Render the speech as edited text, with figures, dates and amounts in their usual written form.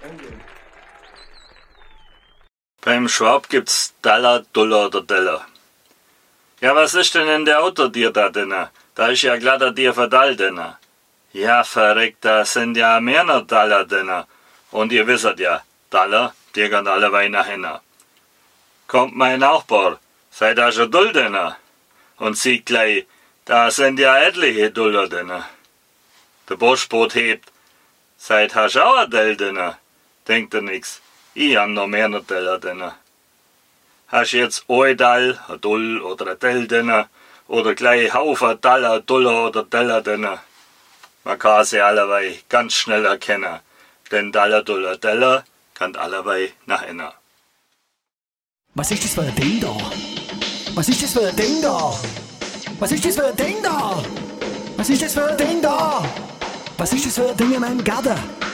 Beim Schwab gibt's Dollar, Dollar oder Dollar. Ja, was ist denn in der Auto dir da denn? Da ist ja glatter dir verdall denn. Ja, verreckt, da sind ja mehr noch Dollar denn. Und ihr wisset ja, Dollar, die gehen alle Wein nach hinten. Kommt mein Nachbar, seid da schon dull denn? Und sieht gleich, da sind ja etliche Dollar denn. Der Boschboot hebt, seid hast auch ein Dell denn? Denkt er nix, ich hab noch mehr noch Dollar denn. Hast jetzt ein Dall, ein Dull oder ein Dell denn? Oder gleich Haufen Dollar, Dollar oder Dollar denn? Man kann sie allebei ganz schnell erkennen, denn Dollar, Dollar, Dollar kann allebei nach innen. Was ist das für ein Ding da? Was ist das für ein Ding da? Was ist das für ein Ding da? Was ist das für ein Ding da? Was ist das für ein Ding in meinem Garten?